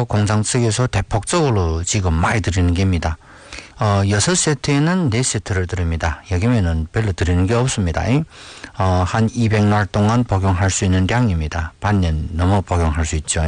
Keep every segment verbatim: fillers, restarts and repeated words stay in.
공장 측에서 대폭적으로 지금 많이 드리는 겁니다. 어, 여섯 세트에는 네 세트를 드립니다. 여기면은 별로 드리는 게 없습니다. 어, 한 이백 날 동안 복용할 수 있는 량입니다. 반년 넘어 복용할 수 있죠.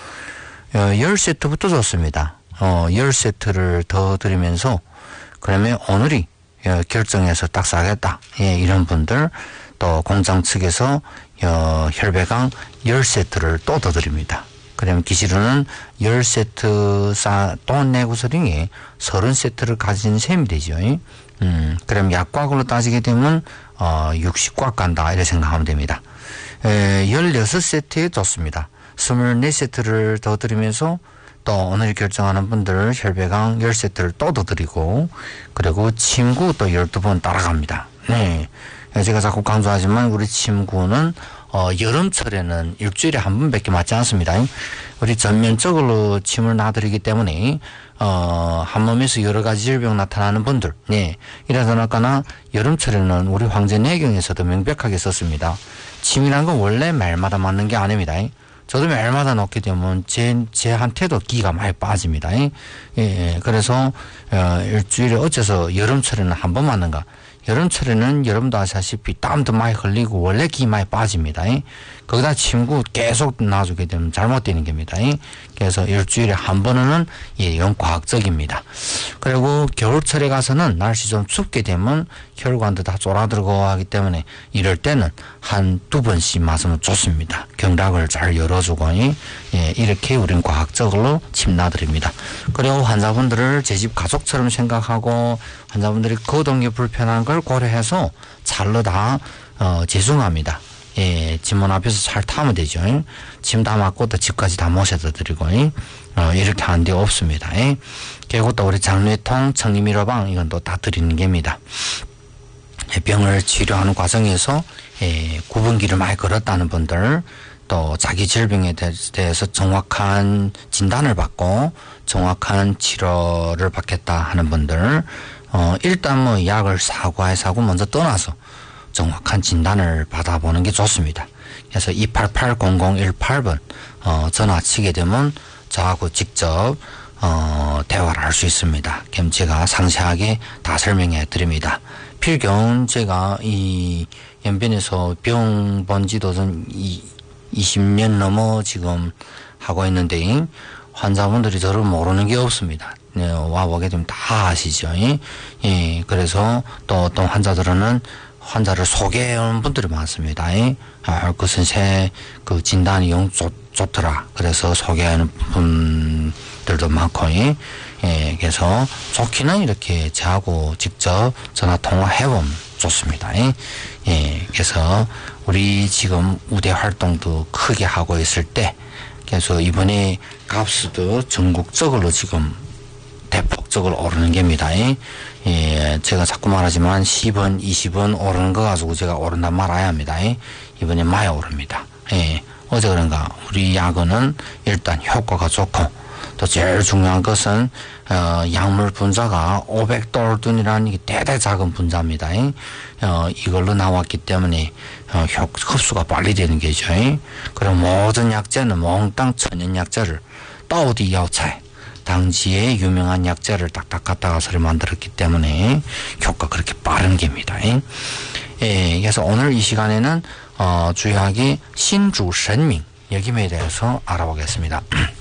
어, 십 세트부터 좋습니다. 어, 십 세트를 더 드리면서 그러면 오늘이 어, 결정해서 딱 사겠다. 예, 이런 분들 또 공장 측에서 어, 혈배강 십 세트를 또 더 드립니다. 그러면 기시로는 십 세트 싸, 돈 내고서링이 삼십 세트를 가진 셈이 되죠. 음, 그럼 약과학으로 따지게 되면, 어, 육십 꽉 간다. 이렇게 생각하면 됩니다. 에, 십육 세트에 좋습니다. 이십사 세트를 더 드리면서 또 오늘 결정하는 분들 혈배강 십 세트를 또 더 드리고, 그리고 침구 또 십이 번 따라갑니다. 네. 제가 자꾸 강조하지만 우리 침구는 어, 여름철에는 일주일에 한 번밖에 맞지 않습니다. 우리 전면적으로 침을 놔드리기 때문에 어, 한 몸에서 여러 가지 질병 나타나는 분들, 네, 이러다나까나 여름철에는 우리 황제내경에서도 명백하게 썼습니다. 침이란 건 원래 말마다 맞는 게 아닙니다. 저도 매일마다 넣게 되면 제, 제한테도 기가 많이 빠집니다. 예, 예. 그래서, 어, 일주일에 어째서 여름철에는 한 번 맞는가? 여름철에는 여러분도 아시다시피 땀도 많이 흘리고 원래 기 많이 빠집니다. 예. 거기다 침구 계속 놔주게 되면 잘못되는 겁니다. 예. 그래서 일주일에 한 번은 예, 이건 과학적입니다. 그리고 겨울철에 가서는 날씨 좀 춥게 되면 혈관도 다 쫄아들고 하기 때문에 이럴 때는 한 두 번씩 맞으면 좋습니다. 경락을 잘 열어주고 예, 이렇게 우리는 과학적으로 침 놔드립니다. 그리고 환자분들을 제 집 가족처럼 생각하고 환자분들이 거동이 불편한 걸 고려해서 잘로 다 어, 재송합니다. 예, 집문 앞에서 잘 타면 되죠. 짐 다 맞고 또 집까지 다 모셔다 드리고 어, 이렇게 하는 데 없습니다. 예. 그리고 또 우리 장뇌통, 청리미러방 이건 또 다 드리는 겁니다. 병을 치료하는 과정에서 예, 구분기를 많이 걸었다는 분들 또 자기 질병에 대해서 정확한 진단을 받고 정확한 치료를 받겠다 하는 분들 어, 일단 뭐 약을 사고 해사고 먼저 떠나서 정확한 진단을 받아보는 게 좋습니다. 그래서 이팔팔 공공일팔 번 어, 전화 치게 되면 저하고 직접 어, 대화를 할 수 있습니다. 그럼 제가 상세하게 다 설명해 드립니다. 필경 제가 이 연변에서 병 본 지도 좀 이십 년 넘어 지금 하고 있는데 환자분들이 저를 모르는 게 없습니다. 네, 와보게 되면 다 아시죠. 예, 그래서 또 어떤 환자들은 환자를 소개하는 분들이 많습니다. 아, 그 선생 그 진단이 영 좋, 좋더라. 그래서 소개하는 분들도 많고, 예, 그래서 좋기는 이렇게 저하고 직접 전화 통화해보면 좋습니다. 예, 그래서 우리 지금 우대 활동도 크게 하고 있을 때, 그래서 이번에 값수도 전국적으로 지금 대폭적으로 오르는 겁니다. 예, 제가 자꾸 말하지만 십 원, 이십 원 오르는 거 가지고 제가 오른다 말아야 합니다. 이번에 많이 오릅니다. 예, 어제 그런가 우리 약은 일단 효과가 좋고 또 제일 중요한 것은 어, 약물 분자가 오백 달톤이라는 게 대대 작은 분자입니다. 어, 이걸로 나왔기 때문에 어, 흡수가 빨리 되는 거죠. 그럼 모든 약재는 몽땅 천연 약재를 따오디 야오차이 당시에 유명한 약재를 딱딱 갖다가 서를 만들었기 때문에 효과 그렇게 빠른 겁니다. 예, 그래서 오늘 이 시간에는 어, 주요하게 신주선명 여기에 대해서 알아보겠습니다.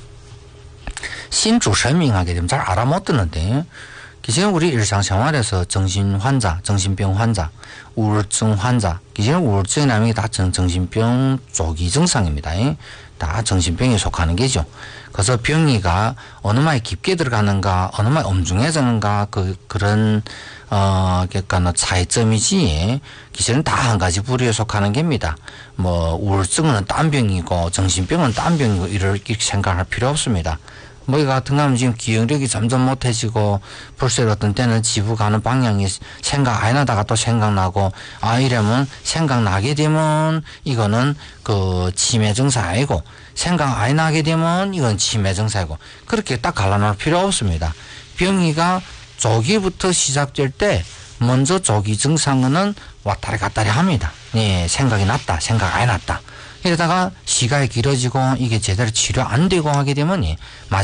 신주선명 하게 되면 잘 알아 못 듣는데 기존 우리 일상생활에서 정신 환자, 정신병 환자, 우울증 환자, 기존 우울증이라는 게 다 정신병 조기 증상입니다. 다 정신병에 속하는 게죠. 그래서 병이가 어느 마에 깊게 들어가는가, 어느 마에 엄중해지는가, 그, 그런, 어, 그러니까 차이점이지, 기존은 다 한 가지 부류에 속하는 겁니다. 뭐, 우울증은 딴 병이고, 정신병은 딴 병이고, 이렇게 생각할 필요 없습니다. 뭐, 이 같은 거는 지금 기억력이 점점 못해지고, 불새 어떤 때는 지부 가는 방향이 생각 안 하다가 또 생각나고, 아, 이러면 생각나게 되면, 이거는 그 치매 증상 아니고, 생각 안 나게 되면, 이건 치매 증상이고, 그렇게 딱 갈라놓을 필요 없습니다. 병이가 조기부터 시작될 때, 먼저 조기 증상은 왔다리 갔다리 합니다. 예, 생각이 났다, 생각 안 났다. 이러다가 시간이 길어지고 이게 제대로 치료 안 되고 하게 되면